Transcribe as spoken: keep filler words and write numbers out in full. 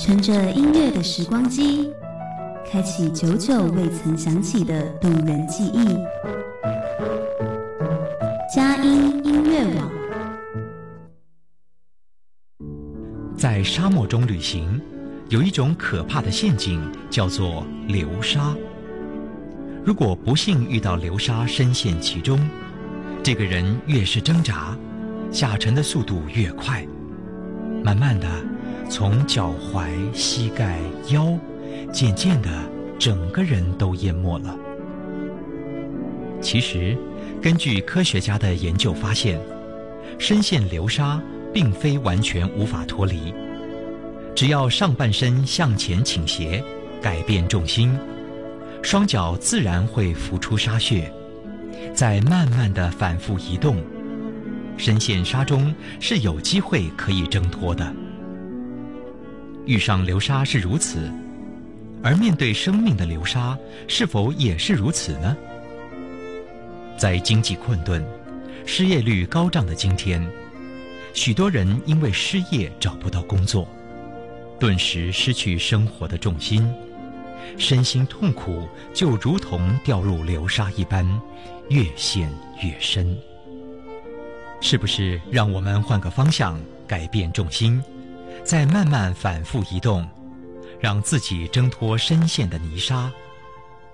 乘着音乐的时光机，开启久久未曾想起的动人记忆。佳音音乐网。 在沙漠中旅行，有一种可怕的陷阱，叫做流沙。如果不幸遇到流沙，深陷其中，这个人越是挣扎，下沉的速度越快，慢慢的，从脚踝、膝盖、腰，渐渐的，整个人都淹没了。其实，根据科学家的研究发现，深陷流沙并非完全无法脱离，只要上半身向前倾斜，改变重心，双脚自然会浮出沙穴，再慢慢地反复移动，深陷沙中是有机会可以挣脱的。遇上流沙是如此，而面对生命的流沙是否也是如此呢？在经济困顿、失业率高涨的今天，许多人因为失业找不到工作，顿时失去生活的重心，身心痛苦，就如同掉入流沙一般，越陷越深。是不是让我们换个方向，改变重心，再慢慢反复移动，让自己挣脱深陷的泥沙，